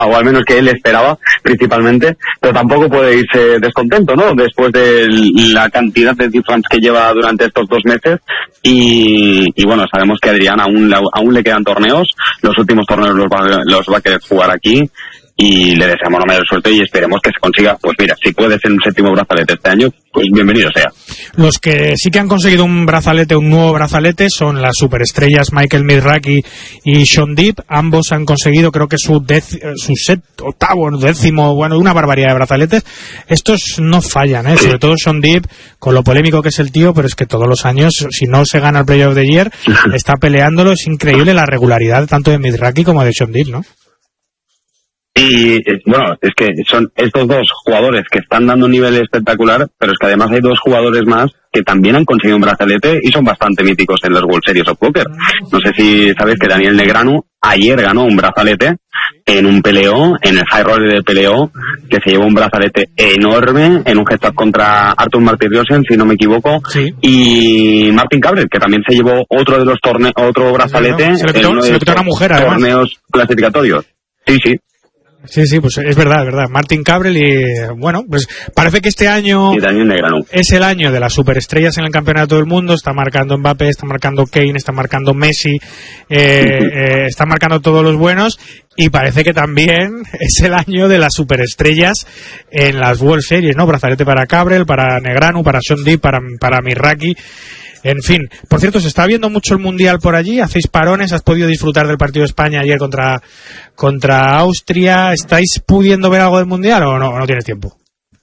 o al menos que él esperaba principalmente, pero tampoco puede irse descontento, ¿no? Después de la cantidad de difference que lleva durante estos 2 meses y bueno, sabemos que Adrián aún le quedan torneos, los últimos torneos los va a querer jugar aquí. Y le deseamos la mayor suerte y esperemos que se consiga, pues mira, si puede ser un 7º brazalete este año, pues bienvenido sea. Los que sí que han conseguido un nuevo brazalete, son las superestrellas Michael Mizrachi y Shaun Deeb. Ambos han conseguido, creo que su 8º, 10º, bueno, una barbaridad de brazaletes. Estos no fallan, Sí. Sobre todo Shaun Deeb, con lo polémico que es el tío, pero es que todos los años, si no se gana el Player of the Year, está peleándolo. Es increíble la regularidad tanto de Mizrachi como de Shaun Deeb, ¿no? Y bueno, es que son estos 2 jugadores que están dando un nivel espectacular, pero es que además hay 2 jugadores más que también han conseguido un brazalete y son bastante míticos en las World Series of Poker. No sé si sabéis que Daniel Negreanu ayer ganó un brazalete en un peleo, en el High Roller de peleo, que se llevó un brazalete enorme en un heads-up contra Artur Martirosyan, si no me equivoco, sí. Y Martin Cabrel, que también se llevó otro de los otro brazalete se lo quitó una mujer, además. Torneos clasificatorios. Sí. Sí, pues es verdad. Martin Cabrel y, bueno, pues parece que este año es el año de las superestrellas en el campeonato del mundo. Está marcando Mbappé, está marcando Kane, está marcando Messi, está marcando todos los buenos, y parece que también es el año de las superestrellas en las World Series, ¿no? Brazalete para Cabrel, para Negreanu, para Shaun Deeb, para Mizrachi. En fin, por cierto, ¿se está viendo mucho el Mundial por allí? ¿Hacéis parones? ¿Has podido disfrutar del partido de España ayer contra Austria? ¿Estáis pudiendo ver algo del Mundial o no tienes tiempo?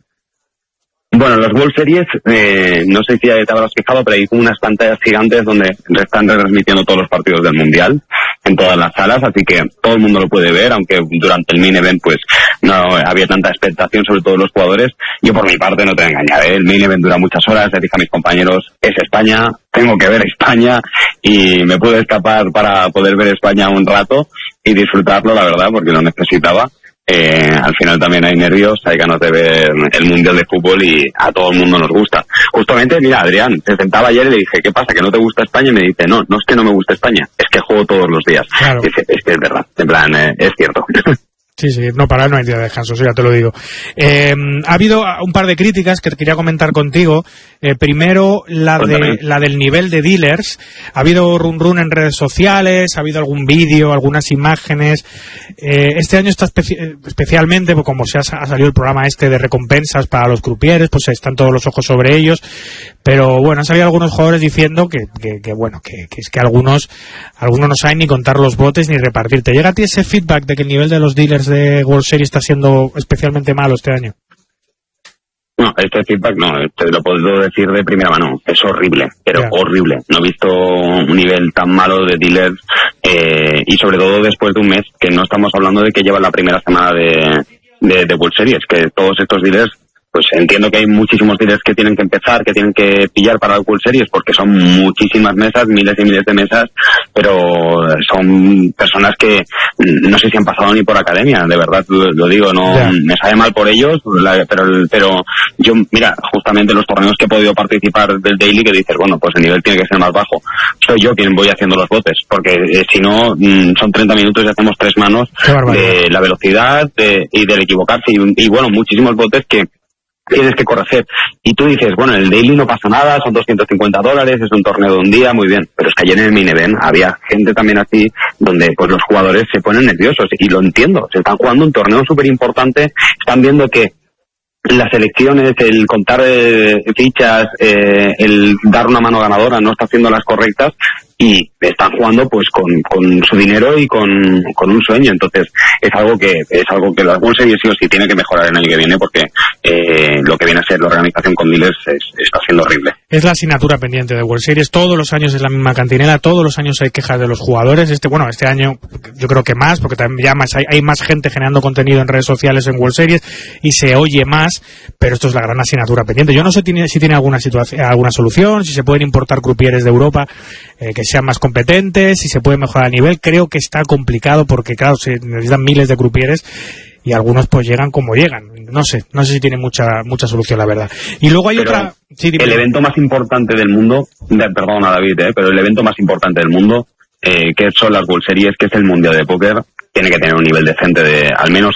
Bueno, las World Series, no sé si te habrás fijado, pero hay como unas pantallas gigantes donde están retransmitiendo todos los partidos del Mundial en todas las salas, así que todo el mundo lo puede ver, aunque durante el main event pues no había tanta expectación sobre todos los jugadores. Yo por mi parte no te voy a engañar, el main event dura muchas horas, le dije a mis compañeros, es España, tengo que ver España, y me pude escapar para poder ver España un rato y disfrutarlo, la verdad, porque lo necesitaba. Al final también hay nervios, hay ganas de ver el Mundial de Fútbol y a todo el mundo nos gusta. Justamente, mira, Adrián, se sentaba ayer y le dije, ¿qué pasa, que no te gusta España? Y me dice, no es que no me gusta España, es que juego todos los días. Claro. Es que es verdad, en plan, es cierto. Sí, no, para él no hay día de descanso, eso ya te lo digo. Ha habido un par de críticas que quería comentar contigo. Primero, la del nivel de dealers. Ha habido run en redes sociales, ha habido algún vídeo, algunas imágenes. Este año está especialmente, pues como ha salido el programa de recompensas para los crupieres, pues están todos los ojos sobre ellos. Pero bueno, han salido algunos jugadores diciendo que es que algunos no saben ni contar los botes ni repartir. ¿Te llega a ti ese feedback de que el nivel de los dealers de World Series está siendo especialmente malo este año? No, este feedback no, te lo puedo decir de primera mano, es horrible, pero horrible. No he visto un nivel tan malo de dealers, y sobre todo después de un mes, que no estamos hablando de que lleva la primera semana de World Series, que todos estos dealers, pues entiendo que hay muchísimos dealers que tienen que empezar, que tienen que pillar para la World Series, porque son muchísimas mesas, miles y miles de mesas, pero son personas que no sé si han pasado ni por academia, de verdad lo digo, me sabe mal por ellos, pero yo, mira, justamente los torneos que he podido participar del Daily, que dices, bueno, pues el nivel tiene que ser más bajo, soy yo quien voy haciendo los botes, porque si no, son 30 minutos y hacemos 3 manos de la velocidad y del equivocarse, y bueno, muchísimos botes que tienes que corregir. Y tú dices, bueno, en el Daily no pasa nada, son $250, es un torneo de un día, muy bien. Pero es que ayer en el main event había gente también así, donde pues los jugadores se ponen nerviosos, y lo entiendo. Se están jugando un torneo súper importante, están viendo que las elecciones, el contar fichas, el dar una mano ganadora no está haciendo las correctas, y están jugando pues con su dinero y con un sueño. Entonces es algo que la World Series sí o sí tiene que mejorar el año que viene, porque lo que viene a ser la organización con dealers está siendo horrible. Es la asignatura pendiente de World Series, todos los años es la misma cantinela, todos los años hay quejas de los jugadores. Este año yo creo que más, porque también ya hay más gente generando contenido en redes sociales en World Series y se oye más, pero esto es la gran asignatura pendiente. Yo no sé si tiene alguna solución, si se pueden importar crupieres de Europa que sean más competentes, si se puede mejorar el nivel. Creo que está complicado porque, claro, se necesitan miles de crupieres y algunos pues llegan como llegan. No sé si tiene mucha solución, la verdad. Y luego hay otra... Sí, el evento más importante del mundo, perdona David, pero el evento más importante del mundo, que son las World Series, que es el Mundial de Póker, tiene que tener un nivel decente de al menos